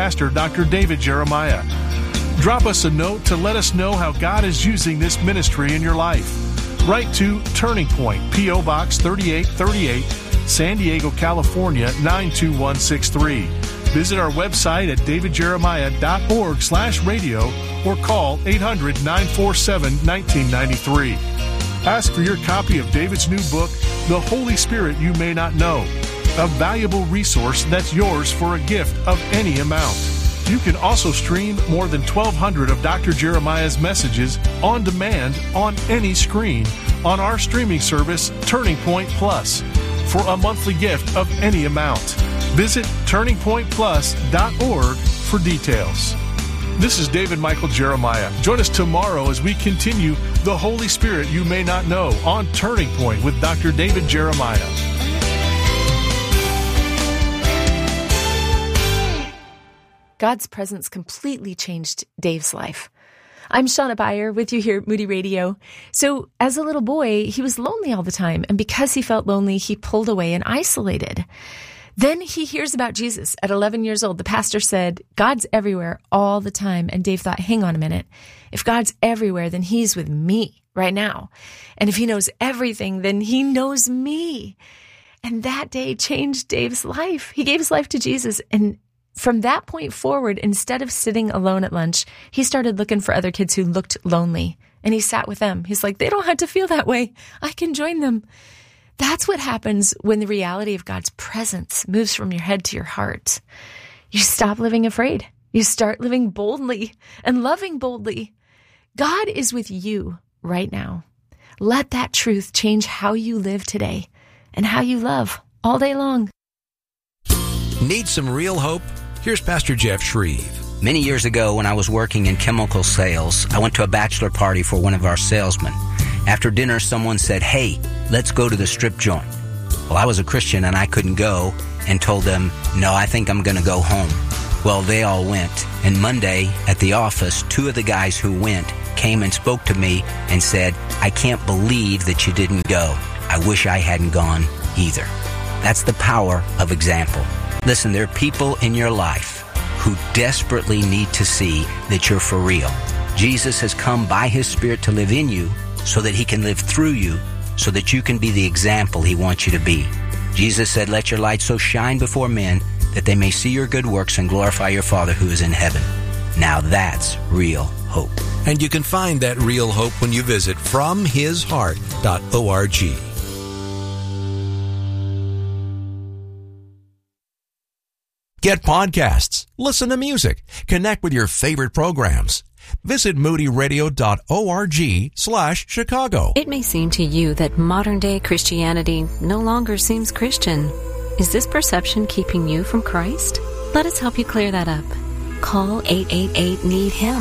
pastor, Dr. David Jeremiah. Drop us a note to let us know how God is using this ministry in your life. Write to Turning Point, P.O. Box 3838, San Diego, California, 92163. Visit our website at davidjeremiah.org/radio or call 800-947-1993. Ask for your copy of David's new book, The Holy Spirit You May Not Know, a valuable resource that's yours for a gift of any amount. You can also stream more than 1,200 of Dr. Jeremiah's messages on demand on any screen on our streaming service, Turning Point Plus, for a monthly gift of any amount. Visit turningpointplus.org for details. This is David Michael Jeremiah. Join us tomorrow as we continue The Holy Spirit You May Not Know on Turning Point with Dr. David Jeremiah. God's presence completely changed Dave's life. I'm Shauna Beyer with you here at Moody Radio. So as a little boy, he was lonely all the time. And because he felt lonely, he pulled away and isolated. Then he hears about Jesus at 11 years old. The pastor said, God's everywhere all the time. And Dave thought, hang on a minute. If God's everywhere, then he's with me right now. And if he knows everything, then he knows me. And that day changed Dave's life. He gave his life to Jesus. And from that point forward, instead of sitting alone at lunch, he started looking for other kids who looked lonely. And he sat with them. He's like, they don't have to feel that way. I can join them. That's what happens when the reality of God's presence moves from your head to your heart. You stop living afraid. You start living boldly and loving boldly. God is with you right now. Let that truth change how you live today and how you love all day long. Need some real hope? Here's Pastor Jeff Shreve. Many years ago, when I was working in chemical sales, I went to a bachelor party for one of our salesmen. After dinner, someone said, hey, let's go to the strip joint. Well, I was a Christian and I couldn't go and told them, no, I think I'm going to go home. Well, they all went. And Monday at the office, two of the guys who went came and spoke to me and said, I can't believe that you didn't go. I wish I hadn't gone either. That's the power of example. Listen, there are people in your life who desperately need to see that you're for real. Jesus has come by his Spirit to live in you so that he can live through you, so that you can be the example he wants you to be. Jesus said, let your light so shine before men that they may see your good works and glorify your Father who is in heaven. Now that's real hope. And you can find that real hope when you visit FromHisHeart.org. Get podcasts, listen to music, connect with your favorite programs. Visit moodyradio.org/Chicago. It may seem to you that modern-day Christianity no longer seems Christian. Is this perception keeping you from Christ? Let us help you clear that up. Call 888-NEED-HIM.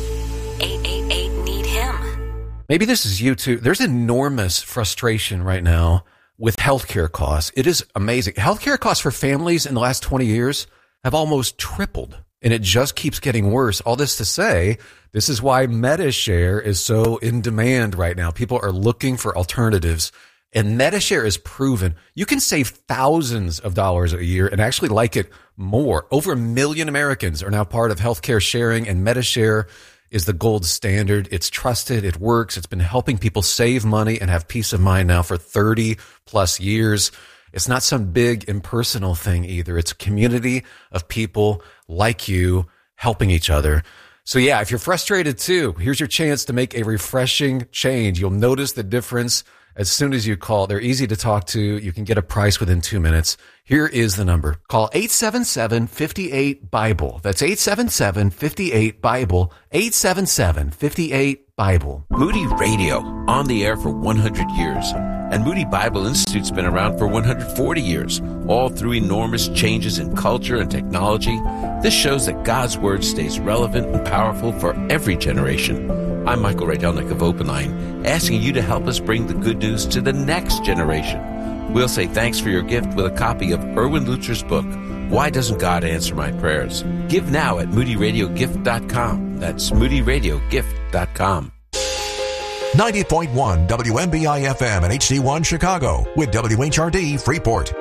888-NEED-HIM. Maybe this is you too. There's enormous frustration right now with healthcare costs. It is amazing. Healthcare costs for families in the last 20 years have almost tripled, and it just keeps getting worse. All this to say, this is why MediShare is so in demand right now. People are looking for alternatives, and MediShare is proven. You can save thousands of dollars a year and actually like it more. Over 1 million Americans are now part of healthcare sharing, and MediShare is the gold standard. It's trusted. It works. It's been helping people save money and have peace of mind now for 30 plus years. It's not some big impersonal thing either. It's a community of people like you helping each other. So yeah, if you're frustrated too, here's your chance to make a refreshing change. You'll notice the difference as soon as you call. They're easy to talk to. You can get a price within 2 minutes. Here is the number. Call 877-58-BIBLE. That's 877-58-BIBLE. 877-58-BIBLE. Moody Radio, on the air for 100 years. And Moody Bible Institute's been around for 140 years, all through enormous changes in culture and technology. This shows that God's Word stays relevant and powerful for every generation. I'm Michael Rydelnik of Open Line, asking you to help us bring the good news to the next generation. We'll say thanks for your gift with a copy of Erwin Lutzer's book, Why Doesn't God Answer My Prayers? Give now at moodyradiogift.com. That's moodyradiogift.com. 90.1 WMBI-FM and HD1 Chicago with WHRD Freeport.